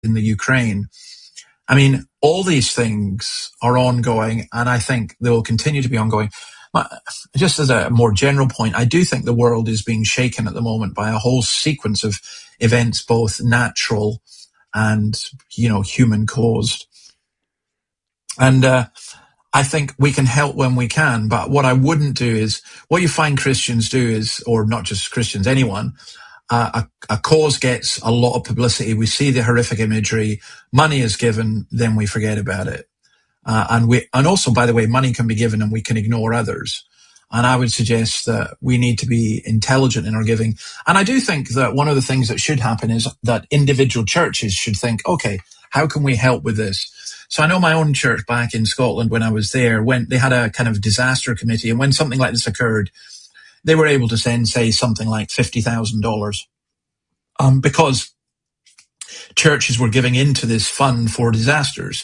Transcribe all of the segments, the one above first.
in the Ukraine. I mean, all these things are ongoing, and I think they will continue to be ongoing. Just as a more general point, I do think the world is being shaken at the moment by a whole sequence of events, both natural and, human caused. And I think we can help when we can, but what I wouldn't do is, what you find Christians do is, or not just Christians, anyone, a cause gets a lot of publicity. We see the horrific imagery, money is given, then we forget about it. And also, by the way, money can be given and we can ignore others. And I would suggest that we need to be intelligent in our giving. And I do think that one of the things that should happen is that individual churches should think, okay, how can we help with this? So I know my own church back in Scotland, when I was there, when they had a kind of disaster committee, and when something like this occurred, they were able to send, say, something like $50,000, because churches were giving into this fund for disasters.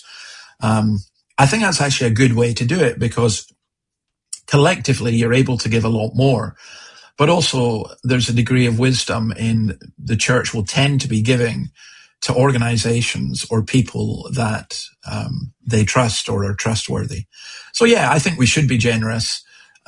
I think that's actually a good way to do it, because collectively you're able to give a lot more. But also there's a degree of wisdom in the church will tend to be giving to organizations or people that they trust or are trustworthy. So yeah, I think we should be generous.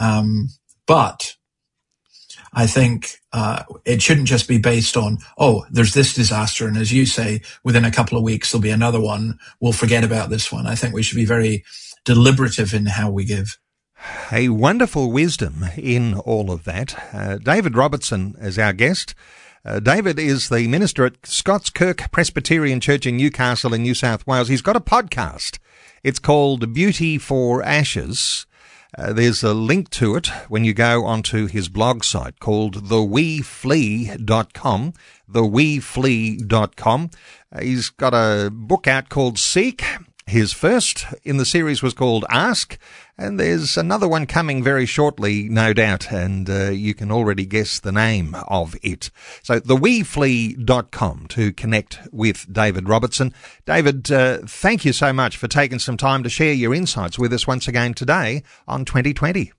But I think it shouldn't just be based on, there's this disaster, and as you say, within a couple of weeks there'll be another one. We'll forget about this one. I think we should be very deliberative in how we give. A wonderful wisdom in all of that. David Robertson is our guest. David is the minister at Scots Kirk Presbyterian Church in Newcastle in New South Wales. He's got a podcast. It's called Beauty for Ashes. There's a link to it when you go onto his blog site called theweflee.com, theweflee.com. He's got a book out called Seek. His first in the series was called Ask, and there's another one coming very shortly, no doubt, and you can already guess the name of it. So theweflee.com to connect with David Robertson. David, thank you so much for taking some time to share your insights with us once again today on 2020.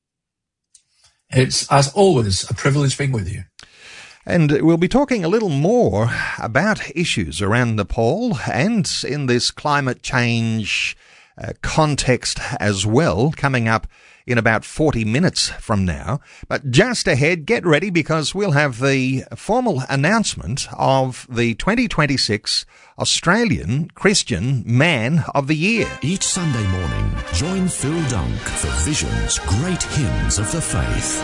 It's, as always, a privilege being with you. And we'll be talking a little more about issues around Nepal and in this climate change context as well, coming up in about 40 minutes from now. But just ahead, get ready, because we'll have the formal announcement of the 2026 Australian Christian Man of the Year. Each Sunday morning, join Phil Dunk for Vision's Great Hymns of the Faith.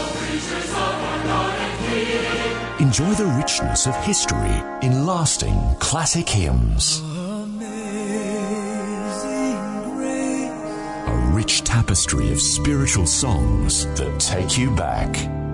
Enjoy the richness of history in lasting classic hymns. A rich tapestry of spiritual songs that take you back.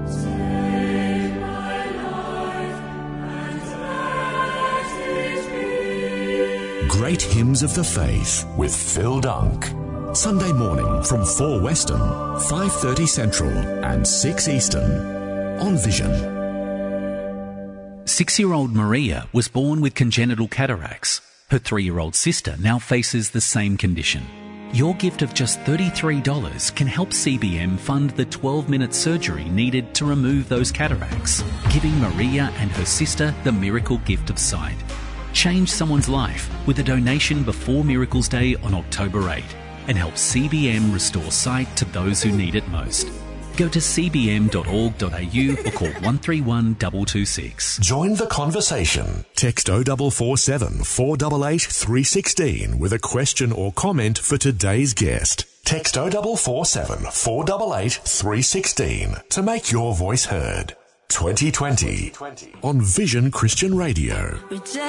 Great Hymns of the Faith with Phil Dunk. Sunday morning from 4 Western, 5:30 Central and 6 Eastern on Vision. 6-year-old Maria was born with congenital cataracts. Her 3-year-old sister now faces the same condition. Your gift of just $33 can help CBM fund the 12-minute surgery needed to remove those cataracts, giving Maria and her sister the miracle gift of sight. Change someone's life with a donation before Miracles Day on October 8 and help CBM restore sight to those who need it most. Go to cbm.org.au or call 131 226. Join the conversation. Text 0447 488 316 with a question or comment for today's guest. Text 0447 488 316 to make your voice heard. 2020 on Vision Christian Radio.